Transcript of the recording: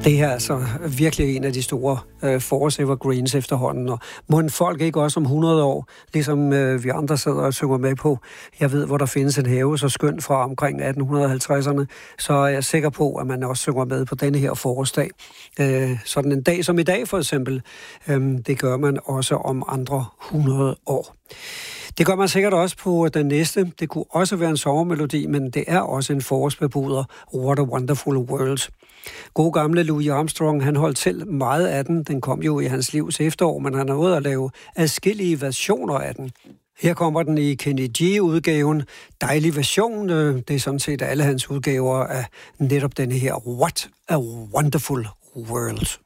Det er altså virkelig en af de store Forest Evergreens efterhånden, og må folk ikke også om 100 år, ligesom vi andre sidder og synger med på, jeg ved, hvor der findes en have så skønt fra omkring 1850'erne, så er jeg sikker på, at man også synger med på denne her forårsdag. Sådan en dag som i dag for eksempel, det gør man også om andre 100 år. Det gør man sikkert også på den næste. Det kunne også være en sommermelodi, men det er også en forårsbebuder, What a Wonderful World. God gamle Louis Armstrong, han holdt selv meget af den. Den kom jo i hans livs efterår, men han har nået at lave adskillige versioner af den. Her kommer den i Kenny G-udgaven. Dejlig version. Det er sådan set alle hans udgaver af netop denne her What a Wonderful World.